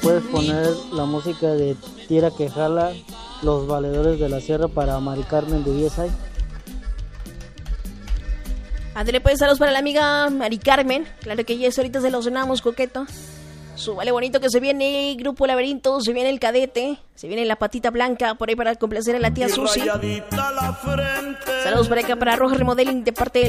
Puedes poner la música de Tierra que Jala, Los Valedores de la Sierra para Mari Carmen de 10 años. Ándale, pues, saludos para la amiga Mari Carmen. Claro que yes, ahorita se lo sonamos, coqueto. Súbale bonito que se viene Grupo Laberinto, se viene el Cadete, se viene la Patita Blanca, por ahí para complacer a la tía Susi. Saludos para acá para Roja Remodeling de parte de